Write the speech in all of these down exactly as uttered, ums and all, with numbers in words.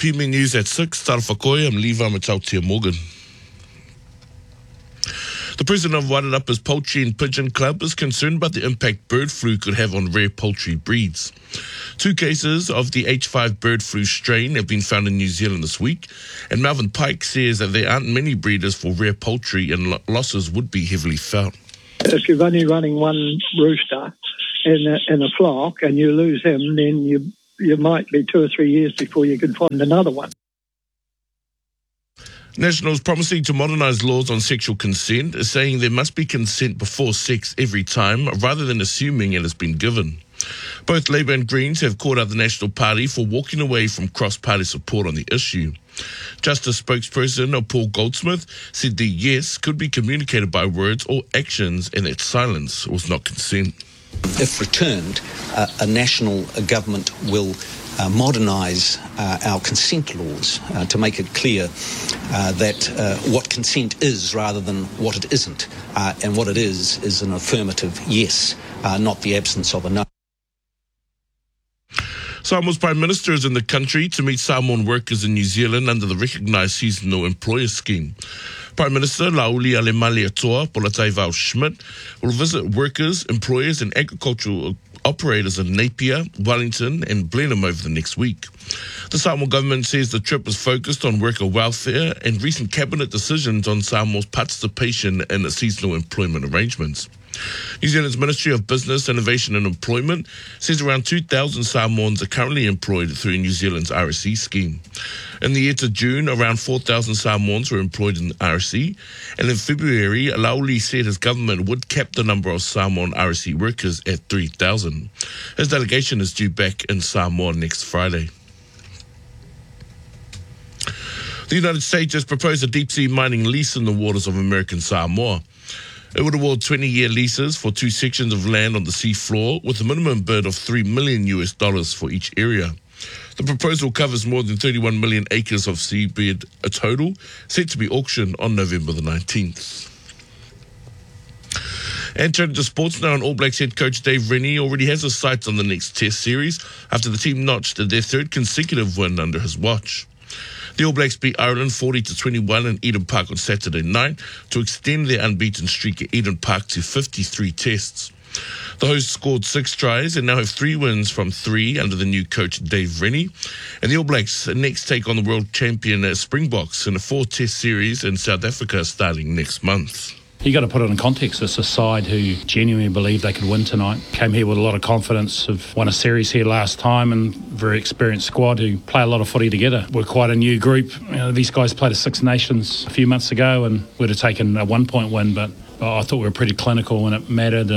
P M News at six. Tarafakoe, I'm Levi Matautia Morgan. The president of Wairarapa's Poultry and Pigeon Club is concerned about the impact bird flu could have on rare poultry breeds. Two cases of the H five bird flu strain have been found in New Zealand this week, and Melvin Pike says that there aren't many breeders for rare poultry and lo- losses would be heavily felt. If you're only running one rooster in a, in a flock and you lose him, then you you might be two or three years before you can find another one. Nationals promising to modernise laws on sexual consent is saying there must be consent before sex every time rather than assuming it has been given. Both Labour and Greens have called out the National Party for walking away from cross-party support on the issue. Justice spokesperson Paul Goldsmith said the yes could be communicated by words or actions and that silence was not consent. If returned, uh, a national government will uh, modernise uh, our consent laws uh, to make it clear uh, that uh, what consent is rather than what it isn't. Uh, and what it is is an affirmative yes, uh, not the absence of a no. Samoa's Prime Minister is in the country to meet Samoan workers in New Zealand under the recognised seasonal employer scheme. Prime Minister Lauli Alemali Atoa Polatai Schmidt will visit workers, employers and agricultural operators in Napier, Wellington and Blenheim over the next week. The Samoan government says the trip is focused on worker welfare and recent cabinet decisions on Samoa's participation in seasonal employment arrangements. New Zealand's Ministry of Business, Innovation and Employment says around two thousand Samoans are currently employed through New Zealand's R S E scheme. In the year to June, around four thousand Samoans were employed in the R S E, and in February, Lauli said his government would cap the number of Samoan R S E workers at three thousand. His delegation is due back in Samoa next Friday. The United States has proposed a deep-sea mining lease in the waters of American Samoa. It would award twenty-year leases for two sections of land on the seafloor with a minimum bid of three million US dollars for each area. The proposal covers more than thirty-one million acres of seabed, a total set to be auctioned on November the nineteenth. And turning to sports now, and All Blacks head coach Dave Rennie already has his sights on the next Test series after the team notched their third consecutive win under his watch. The All Blacks beat Ireland forty to twenty-one in Eden Park on Saturday night to extend their unbeaten streak at Eden Park to fifty-three tests. The hosts scored six tries and now have three wins from three under the new coach Dave Rennie. And the All Blacks next take on the world champion Springboks in a four-test series in South Africa starting next month. You got to put it in context. It's a side who genuinely believed they could win tonight. Came here with a lot of confidence. Have won a series here last time, and very experienced squad who play a lot of footy together. We're quite a new group. You know, these guys played a Six Nations a few months ago, and we'd have taken a one-point win, but I thought we were pretty clinical when it mattered.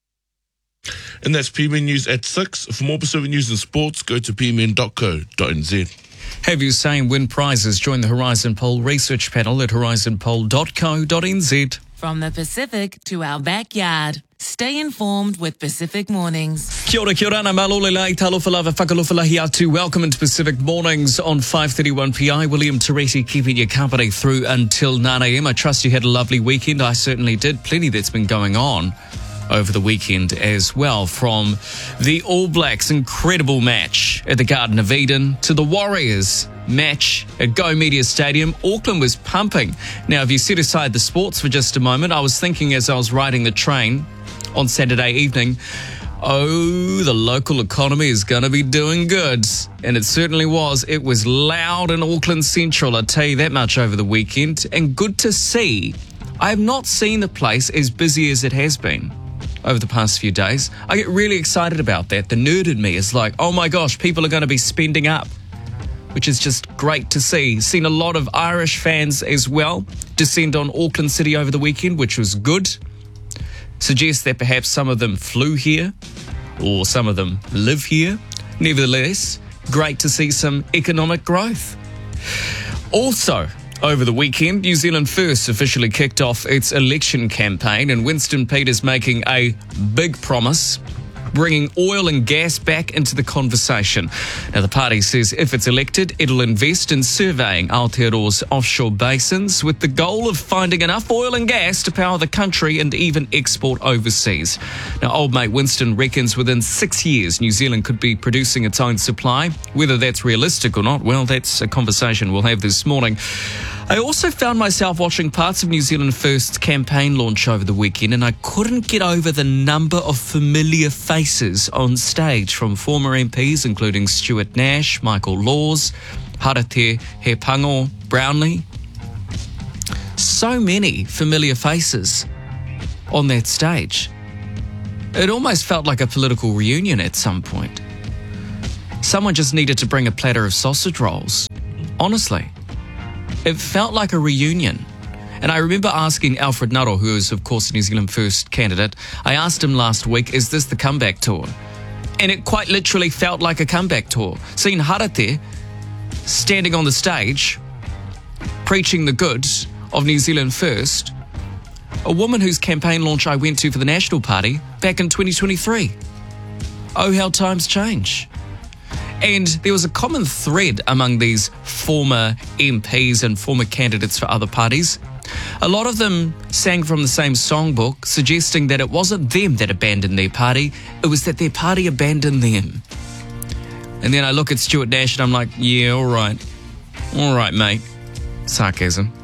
And that's P M N News at six. For more Pacific news and sports, go to p m n dot co dot n z. Have you saying win prizes? Join the Horizon Poll research panel at horizon poll dot co dot n z. From the Pacific to our backyard. Stay informed with Pacific Mornings. Kia ora, kia ora, na malolela i talofa lava whakalofalahi atu. Welcome into Pacific Mornings on five thirty-one P I. William Teresi keeping you company through until nine a.m. I trust you had a lovely weekend. I certainly did. Plenty that's been going on over the weekend as well, from the All Blacks' incredible match at the Garden of Eden to the Warriors' match at Go Media Stadium. Auckland was pumping. Now, if you set aside the sports for just a moment, I was thinking as I was riding the train on Saturday evening, oh, the local economy is going to be doing good. And it certainly was. It was loud in Auckland Central, I'll tell you that much, over the weekend. And good to see. I have not seen the place as busy as it has been over the past few days. I get really excited about that. The nerd in me is like, oh my gosh, people are going to be spending up, which is just great to see. Seen a lot of Irish fans as well descend on Auckland City over the weekend, which was good. Suggests that perhaps some of them flew here or some of them live here. Nevertheless, great to see some economic growth. Also, over the weekend, New Zealand First officially kicked off its election campaign, and Winston Peters making a big promise bringing oil and gas back into the conversation. Now, the party says if it's elected, it'll invest in surveying Aotearoa's offshore basins with the goal of finding enough oil and gas to power the country and even export overseas. Now, old mate Winston reckons within six years, New Zealand could be producing its own supply. Whether that's realistic or not, well, that's a conversation we'll have this morning. I also found myself watching parts of New Zealand First's campaign launch over the weekend, and I couldn't get over the number of familiar faces on stage, from former M Ps including Stuart Nash, Michael Laws, Harate Hepango Brownlee. So many familiar faces on that stage. It almost felt like a political reunion at some point. Someone just needed to bring a platter of sausage rolls. Honestly. It felt like a reunion. And I remember asking Alfred Naro, who is, of course, a New Zealand First candidate, I asked him last week, is this the comeback tour? And it quite literally felt like a comeback tour. Seeing Harate standing on the stage, preaching the goods of New Zealand First, a woman whose campaign launch I went to for the National Party back in twenty twenty-three. Oh, how times change. And there was a common thread among these former M Ps and former candidates for other parties. A lot of them sang from the same songbook, suggesting that it wasn't them that abandoned their party, it was that their party abandoned them. And then I look at Stuart Nash and I'm like, yeah, all right. All right, mate. Sarcasm.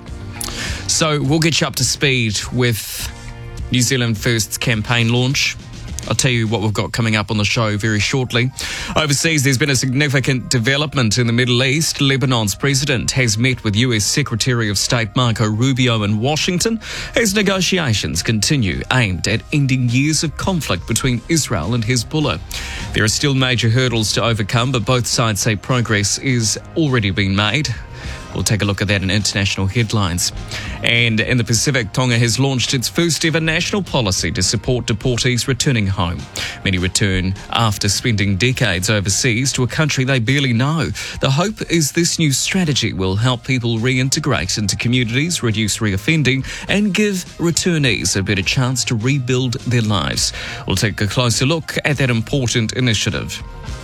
So we'll get you up to speed with New Zealand First's campaign launch. I'll tell you what we've got coming up on the show very shortly. Overseas, there's been a significant development in the Middle East. Lebanon's president has met with U S Secretary of State Marco Rubio in Washington as negotiations continue, aimed at ending years of conflict between Israel and Hezbollah. There are still major hurdles to overcome, but both sides say progress is already being made. We'll take a look at that in international headlines. And in the Pacific, Tonga has launched its first ever national policy to support deportees returning home. Many return after spending decades overseas to a country they barely know. The hope is this new strategy will help people reintegrate into communities, reduce reoffending, and give returnees a better chance to rebuild their lives. We'll take a closer look at that important initiative.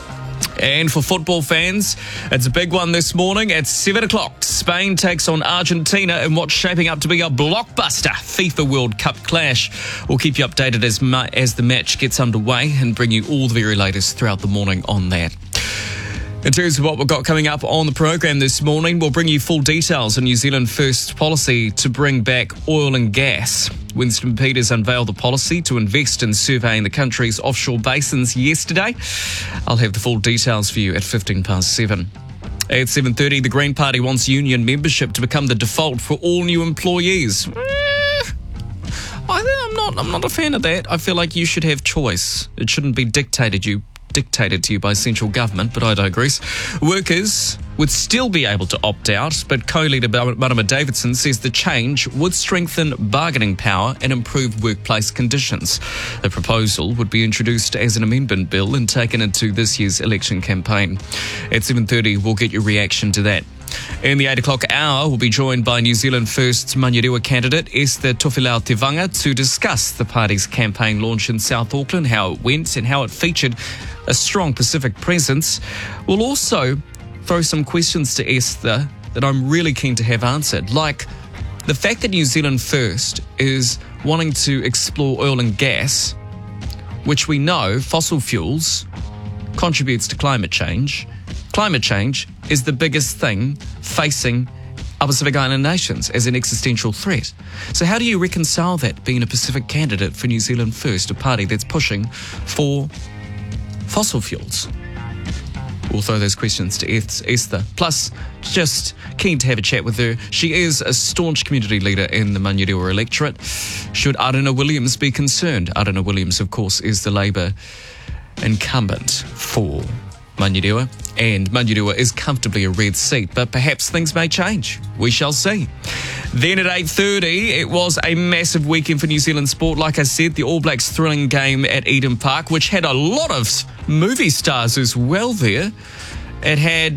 And for football fans, it's a big one this morning at seven o'clock. Spain takes on Argentina in what's shaping up to be a blockbuster FIFA World Cup clash. We'll keep you updated as, ma- as the match gets underway and bring you all the very latest throughout the morning on that. In terms of what we've got coming up on the program this morning, we'll bring you full details on New Zealand First's policy to bring back oil and gas. Winston Peters unveiled the policy to invest in surveying the country's offshore basins yesterday. I'll have the full details for you at fifteen past seven. At seven thirty, the Green Party wants union membership to become the default for all new employees. Eh, I, I'm not. I'm not a fan of that. I feel like you should have choice. It shouldn't be dictated you. dictated to you by central government, but I digress. Workers would still be able to opt out, but co-leader Marama Davidson says the change would strengthen bargaining power and improve workplace conditions. The proposal would be introduced as an amendment bill and taken into this year's election campaign. At seven thirty, we'll get your reaction to that. In the eight o'clock hour, we'll be joined by New Zealand First's Manurewa candidate Esther Tofilau Tivanga to discuss the party's campaign launch in South Auckland, how it went and how it featured a strong Pacific presence. We'll also throw some questions to Esther that I'm really keen to have answered, like the fact that New Zealand First is wanting to explore oil and gas, which we know fossil fuels contributes to climate change. Climate change is the biggest thing facing our Pacific Island nations as an existential threat. So how do you reconcile that, being a Pacific candidate for New Zealand First, a party that's pushing for fossil fuels? We'll throw those questions to Esther. Plus, just keen to have a chat with her. She is a staunch community leader in the Manurewa electorate. Should Aruna Williams be concerned? Aruna Williams, of course, is the Labour incumbent for Manurewa, and Manurewa is comfortably a red seat, but perhaps things may change. We shall see. Then at eight thirty, it was a massive weekend for New Zealand sport. Like I said, the All Blacks thrilling game at Eden Park, which had a lot of movie stars as well there. It had,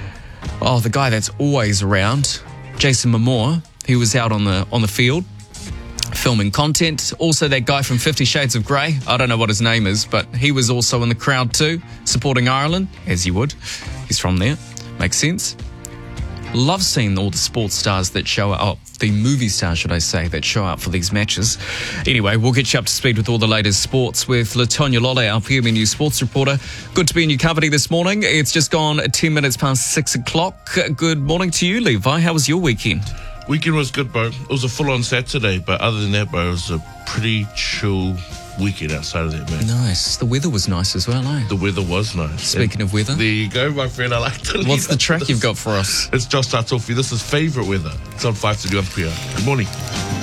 oh, the guy that's always around, Jason Momoa. He was out on the on the field. filming content. Also, that guy from Fifty Shades of Grey. I don't know what his name is, but he was also in the crowd too, supporting Ireland, as you would. He's from there. Makes sense. Love seeing all the sports stars that show up, the movie stars, should I say, that show up for these matches. Anyway, we'll get you up to speed with all the latest sports with Latonia Lole, our P M N News sports reporter. Good to be in your company this morning. It's just gone ten minutes past six o'clock. Good morning to you, Levi. How was your weekend? Weekend was good, bro. It was a full-on Saturday, but other than that, bro, it was a pretty chill weekend outside of that, man. Nice. The weather was nice as well, eh? The weather was nice. Speaking of weather. There you go, my friend. I like to leave What's the it. track you've got for us? It's Josh Tartofi. This is Favourite Weather. It's on five thirty-one P M. Good morning.